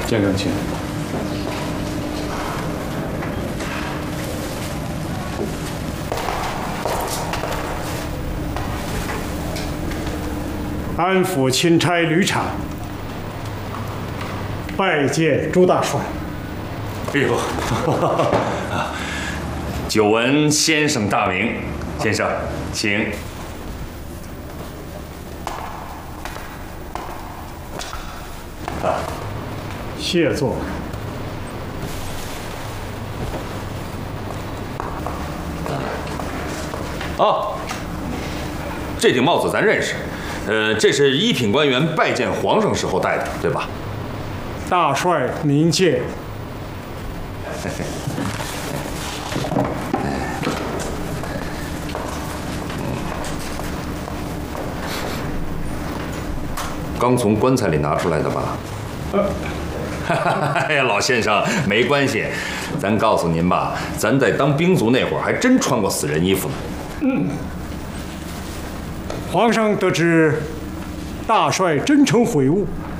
见正卿。安抚钦差吕产，拜见朱大帅。 哎呦，久闻先生大名，先生，请。 谢座。 哦，这顶帽子咱认识，这是一品官员拜见皇上时候戴的，对吧？ 大帅明鉴。 刚从棺材里拿出来的吧？哎呀，老先生，没关系，咱告诉您吧，咱在当兵卒那会儿还真穿过死人衣服呢。 皇上得知大帅真诚悔悟，